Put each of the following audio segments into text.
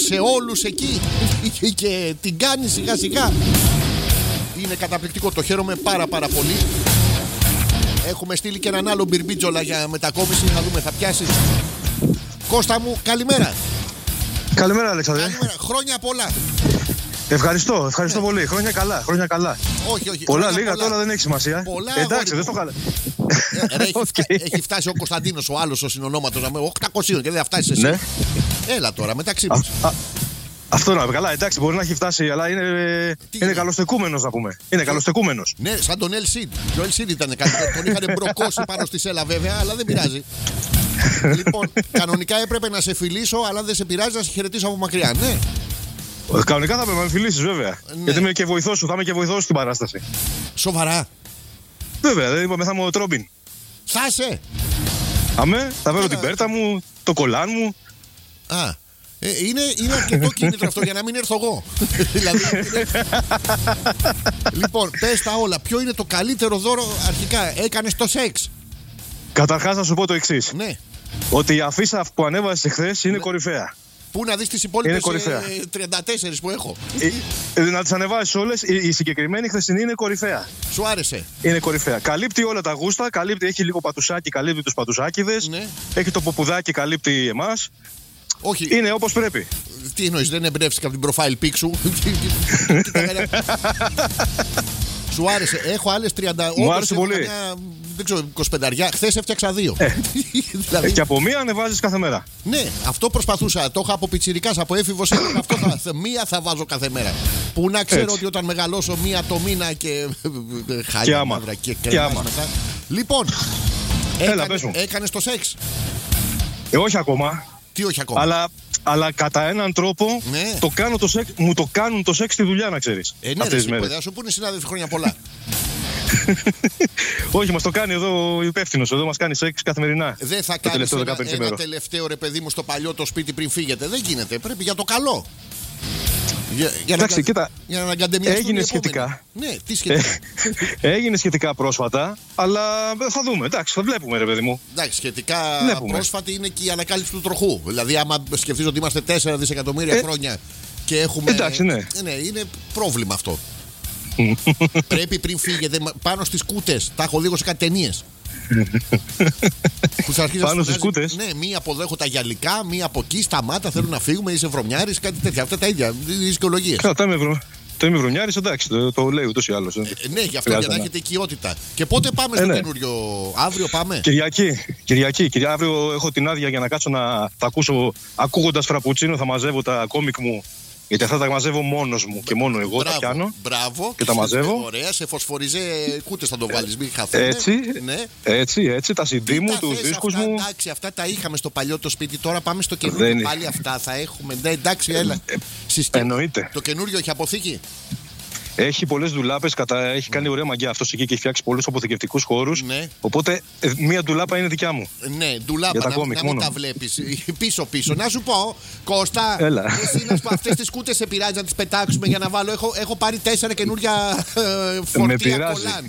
σε όλους εκεί και την κάνει σιγά σιγά. Είναι καταπληκτικό, το χαίρομαι πάρα πολύ. Έχουμε στείλει και έναν άλλο μπιρμπίτζολα για μετακόμιση. Θα δούμε, θα πιάσει. Κώστα μου, καλημέρα. Καλημέρα, Αλέξανδρε. Καλημέρα. Χρόνια πολλά. Ευχαριστώ πολύ. Χρόνια καλά. Όχι. Πολλά, λίγα πολλά. Τώρα δεν έχει σημασία. Πολλά, εντάξει, δεν το καλά. Έχει φτάσει ο Κωνσταντίνος, ο άλλος ο συνονόματος, 800 και δεν θα φτάσει εσύ. Ναι. Έλα τώρα, μεταξύ μας. Αυτό να καλά, εντάξει, μπορεί να έχει φτάσει, αλλά είναι καλοστεκούμενος να πούμε. Είναι καλοστεκούμενος. Ναι, σαν τον El Cid. Και ο El Cid ήταν καλύτερο. Τον είχαν μπροκώσει πάνω στη σέλα, βέβαια, αλλά δεν πειράζει. Λοιπόν, κανονικά έπρεπε να σε φιλήσω, αλλά δεν σε πειράζει να σε χαιρετήσω από μακριά, ναι. Κανονικά θα πρέπει να με φιλήσεις, βέβαια. Ναι. Γιατί είμαι και βοηθός σου, θα είμαι και βοηθός στην παράσταση. Σοβαρά. Βέβαια, δεν είπαμε θα είμαι ο Τρόμπιν. Θα είσαι. Αμέ, θα φέρω την πέρτα μου, το κολάν μου. Α. Είναι αρκετό κίνητρο αυτό για να μην έρθω εγώ. Δηλαδή, λοιπόν, πες τα όλα. Ποιο είναι το καλύτερο δώρο αρχικά? Έκανες το σεξ? Καταρχάς να σου πω το εξής. Ναι. Ότι η αφίσα που ανέβασε χθες είναι κορυφαία. Πού να δεις τις υπόλοιπες 34 που έχω? Να τις ανεβάσεις όλες. Η συγκεκριμένη χθεσινή είναι κορυφαία. Σου άρεσε? Είναι κορυφαία. Καλύπτει όλα τα γούστα. Έχει λίγο πατουσάκι, καλύπτει τους πατουσάκιδες. Ναι. Έχει το ποπουδάκι, καλύπτει εμάς. Όχι. Είναι όπως πρέπει. Τι εννοείς, δεν εμπνεύστηκα από την profile pic σου? Σου άρεσε? Έχω άλλες 30. Μου άρεσε πολύ. Δεν ξέρω, 25. Χθες έφτιαξα 2. Δηλαδή... Και από μία ανεβάζεις κάθε μέρα. Ναι, αυτό προσπαθούσα. Το είχα από πιτσιρικάς, από έφηβος. Αυτό μία θα βάζω κάθε μέρα. Που να ξέρω ότι όταν μεγαλώσω μία το μήνα και. Και άμα. Και άμα. Λοιπόν, έκανες το σεξ? Όχι ακόμα. Τι όχι ακόμα? Αλλά κατά έναν τρόπο ναι. μου το κάνουν το σεξ στη δουλειά, να ξέρεις. Ναι, αυτές τις μέρες. Σου πούνε συνάδελφοι χρόνια πολλά. Όχι, μας το κάνει εδώ ο υπεύθυνος. Εδώ μας κάνει σεξ καθημερινά. Δεν θα κάνεις ένα τελευταίο ρε παιδί μου στο παλιό το σπίτι πριν φύγετε? Δεν γίνεται. Πρέπει για το καλό. Εντάξει, κοίτα, έγινε σχετικά. Ναι, τι σχετικά? Έγινε σχετικά πρόσφατα, αλλά θα δούμε. Εντάξει, θα βλέπουμε, ρε παιδί μου. Εντάξει, σχετικά πρόσφατη είναι και η ανακάλυψη του τροχού. Δηλαδή, άμα σκεφτείς ότι είμαστε 4 δισεκατομμύρια χρόνια και έχουμε. Εντάξει, ναι. Ναι, είναι πρόβλημα αυτό. Πρέπει πριν φύγετε πάνω στις κούτες. Τα έχω λίγο σε κάτι ταινίες. Πάνω στις κούτες. Ναι, μία από εδώ έχω τα γυαλικά, μία από εκεί σταμάτα, θέλω να φύγουμε, είσαι βρωμιάρης, κάτι τέτοια. Αυτά τα ίδια, οι δικαιολογίες. Το είμαι βρωμιάρης, εντάξει, το λέει ούτως ή άλλως. Ναι, γι' αυτό για να έχετε οικειότητα. Και πότε πάμε στο καινούριο? Αύριο πάμε? Κυριακή. Αύριο έχω την άδεια για να κάτσω να τα ακούσω. Ακούγοντας φραπουτσίνο θα μαζεύω τα κόμικ μου. Γιατί αυτά τα μαζεύω μόνος μου και μόνο εγώ. Τα πιάνω. Μπράβο. Και τα μαζεύω. Ωραία, σε φωσφοριζέ κούτες θα το βάλεις, μην χαθούν. Έτσι, τα CD μου, τους δίσκους μου. Εντάξει, αυτά τα είχαμε στο παλιό το σπίτι. Τώρα πάμε στο καινούριο. Πάλι αυτά θα έχουμε. Ναι, εντάξει, έλα. Εννοείται. Το καινούριο έχει αποθήκη? Έχει πολλές ντουλάπες, έχει κάνει ωραία μαγιά αυτός εκεί και έχει φτιάξει πολλούς αποθηκευτικούς χώρους. Ναι. Οπότε μία ντουλάπα είναι δικιά μου. Ναι, ντουλάπα, να μην τα βλέπεις πίσω. Να σου πω, Κώστα, εσύ να σου πω, αυτές τις κούτες σε πειράζει να τις πετάξουμε για να βάλω? Έχω πάρει 4 καινούρια φορτία κολάν.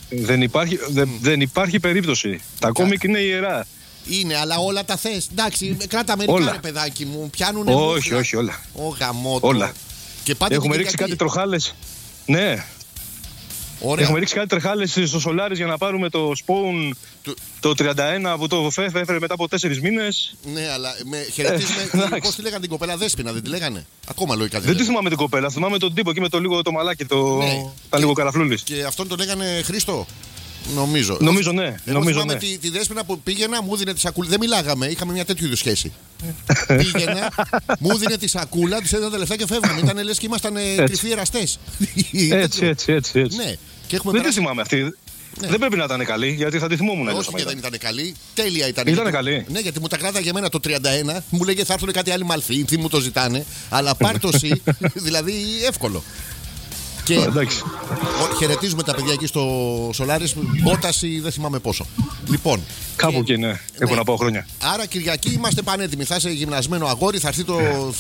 Δεν υπάρχει περίπτωση. Τα κόμικ είναι ιερά. Είναι, αλλά όλα τα θες. Εντάξει, κράτα μερικά, ρε παιδάκι μου. Πιάνουνε. Όχι, όλα. Όλα. Έχουμε ρίξει κάτι τροχάλες. Ναι. Ωραία. Έχουμε ρίξει κάτι τροχάλες στο Σολάρις για να πάρουμε το Spawn το 31 που το ΦΕΦ έφερε μετά από 4 μήνες. Ναι, αλλά με χαιρετίζουμε. Πώς τη λέγανε την κοπέλα? Δέσποινα, δεν τη λέγανε? Ακόμα λογικά δεν τη θυμάμαι την κοπέλα. Θυμάμαι τον τύπο εκεί με το λίγο το μαλάκι, τα λίγο καραφλούλης. Και αυτόν τον λέγανε Χρήστο. Νομίζω ναι. Θυμάμαι τη Δέσποινα που πήγαινα, μου δίνε τη σακούλα. Δεν μιλάγαμε, είχαμε μια τέτοιου είδους σχέση. Πήγαινα, μου δίνε τη σακούλα, του έδινα τα λεφτά και φεύγαμε. Ήταν λες και ήμασταν κρυφοί εραστές. Έτσι. Ναι. Δεν τη θυμάμαι αυτή. Ναι. Δεν πρέπει να ήταν καλή, γιατί θα τη θυμόμουν. Όχι, και δεν ήταν καλή. Τέλεια ήταν. Ήταν καλή. Ναι, γιατί μου τα κράταγε εμένα το 31, μου λέγε θα έρθουν κάτι άλλοι μαλθοί, μου το ζητάνε. Αλλά πάρ' το εσύ, δηλαδή εύκολο. Και χαιρετίζουμε τα παιδιά εκεί στο Σολάρις, μπόταση, δεν θυμάμαι πόσο. Λοιπόν. Κάπου εκεί, ναι. Έχω να πάω χρόνια. Άρα Κυριακή είμαστε πανέτοιμοι. Θα είσαι γυμνασμένο αγόρι, θα έρθει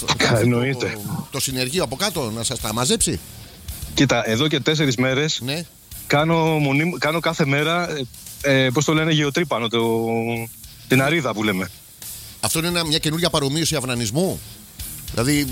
το συνεργείο από κάτω να σας τα μαζέψει. Κοίτα, εδώ και 4 μέρες ναι. κάνω κάθε μέρα, πώς το λένε, γεωτρύπανο, την αρίδα που λέμε. Αυτό είναι μια καινούργια παρομοίωση αυνανισμού. Δηλαδή